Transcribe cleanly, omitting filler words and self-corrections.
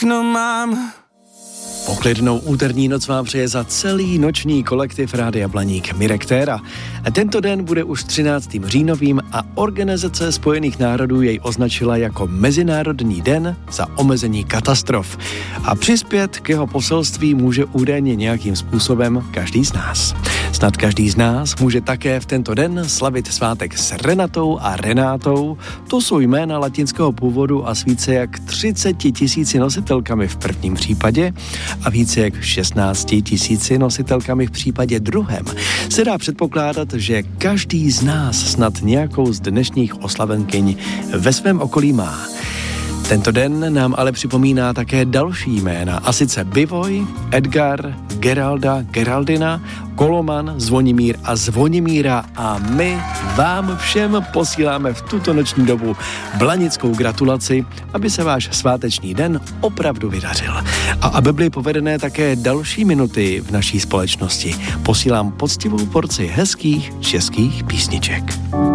okno mám. Poklidnou úterní noc vám přeje za celý noční kolektiv Rádia Blaník Mirek Téra. Tento den bude už 13. říjnovým a Organizace spojených národů jej označila jako Mezinárodní den za omezení katastrof. A přispět k jeho poselství může údajně nějakým způsobem každý z nás. Snad každý z nás může také v tento den slavit svátek s Renatou a Renátou. To jsou jména latinského původu a s více jak 30 000 nositelkami v prvním případě a více jak 16 000 nositelkami v případě druhém. Se dá předpokládat, že každý z nás snad nějakou z dnešních oslavenkyň ve svém okolí má. Tento den nám ale připomíná také další jména, a sice Bivoj, Edgar, Geralda, Geraldina, Koloman, Zvonimír a Zvonimíra, a my vám všem posíláme v tuto noční dobu blanickou gratulaci, aby se váš sváteční den opravdu vydařil. A aby byly povedené také další minuty v naší společnosti, posílám poctivou porci hezkých českých písniček.